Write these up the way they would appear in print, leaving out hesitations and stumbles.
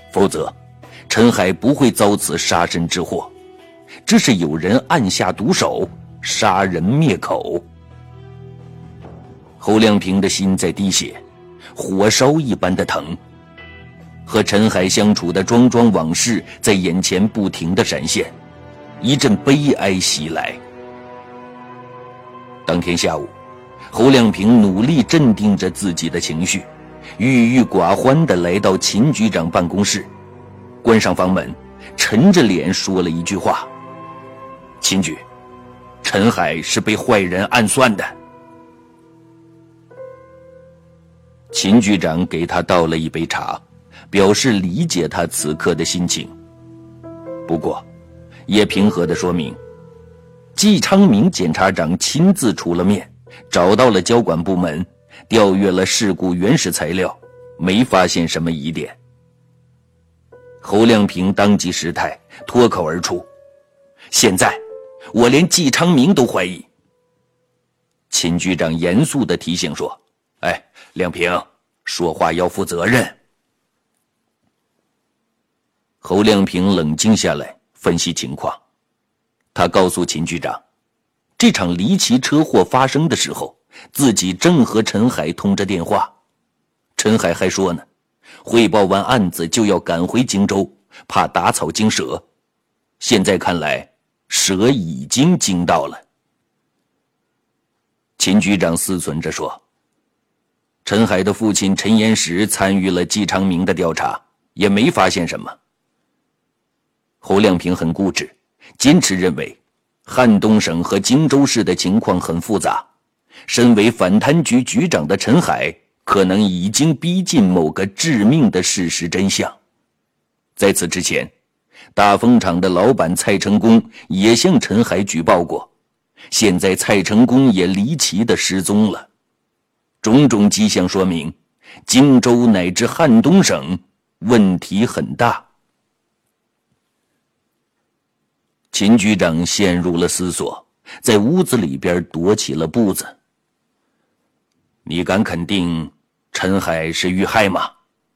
否则陈海不会遭此杀身之祸。这是有人暗下毒手，杀人灭口。侯亮平的心在滴血，火烧一般的疼。和陈海相处的桩桩往事在眼前不停地闪现，一阵悲哀袭来。当天下午，侯亮平努力镇定着自己的情绪，郁郁寡欢地来到秦局长办公室，关上房门，沉着脸说了一句话：秦局，陈海是被坏人暗算的。秦局长给他倒了一杯茶，表示理解他此刻的心情，不过也平和地说明，季昌明检察长亲自出了面，找到了交管部门，调阅了事故原始材料，没发现什么疑点。侯亮平当即失态，脱口而出：现在我连季昌明都怀疑。秦局长严肃地提醒说：亮平，说话要负责任。侯亮平冷静下来，分析情况。他告诉秦局长，这场离奇车祸发生的时候，自己正和陈海通着电话。陈海还说呢，汇报完案子就要赶回荆州，怕打草惊蛇。现在看来，蛇已经惊到了。秦局长思忖着说，陈海的父亲陈延时参与了季昌明的调查，也没发现什么。侯亮平很固执，坚持认为汉东省和荆州市的情况很复杂，身为反贪局局长的陈海可能已经逼近某个致命的事实真相。在此之前，大风厂的老板蔡成功也向陈海举报过，现在蔡成功也离奇地失踪了。种种迹象说明，荆州乃至汉东省问题很大。秦局长陷入了思索，在屋子里边踱起了步子。你敢肯定陈海是遇害吗？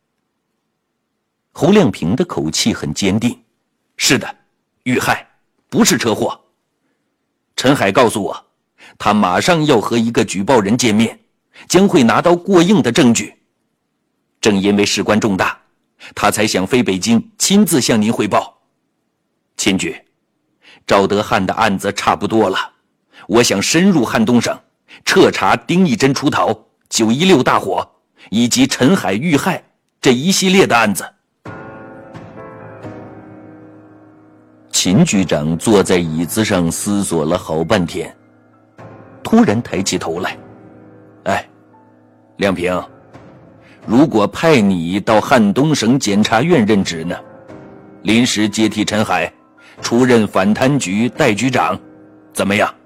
侯亮平的口气很坚定。是的，遇害，不是车祸。陈海告诉我，他马上要和一个举报人见面，将会拿到过硬的证据。正因为事关重大，他才想飞北京亲自向您汇报。秦局，赵德汉的案子差不多了，我想深入汉东省，彻查丁义珍出逃、916大火以及陈海遇害这一系列的案子。秦局长坐在椅子上思索了好半天，突然抬起头来：亮平，如果派你到汉东省检察院任职呢？临时接替陈海，出任反贪局代局长，怎么样？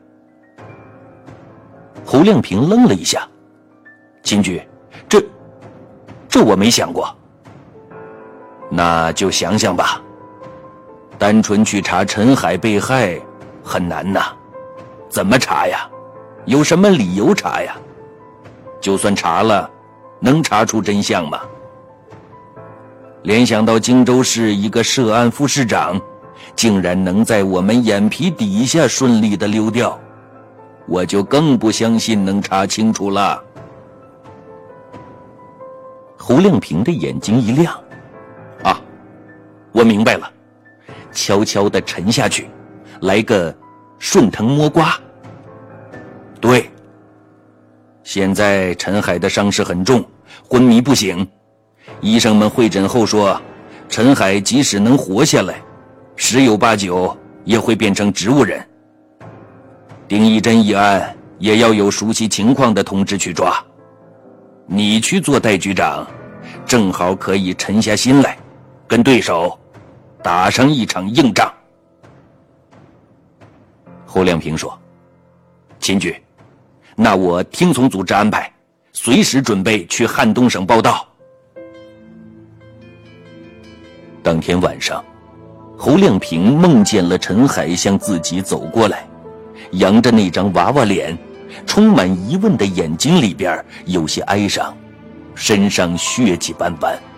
侯亮平愣了一下：秦局，这我没想过。那就想想吧。单纯去查陈海被害很难呐，怎么查呀？有什么理由查呀？就算查了，能查出真相吗？联想到荆州市一个涉案副市长竟然能在我们眼皮底下顺利地溜掉，我就更不相信能查清楚了。侯亮平的眼睛一亮：我明白了，悄悄地沉下去，来个顺藤摸瓜。对，现在陈海的伤势很重，昏迷不醒。医生们会诊后说，陈海即使能活下来，10有8九也会变成植物人。丁义珍一案也要有熟悉情况的同志去抓，你去做代局长，正好可以沉下心来，跟对手打上一场硬仗。侯亮平说：秦局，那我听从组织安排，随时准备去汉东省报到。当天晚上，侯亮平梦见了陈海向自己走过来，扬着那张娃娃脸，充满疑问的眼睛里边有些哀伤，身上血迹斑斑。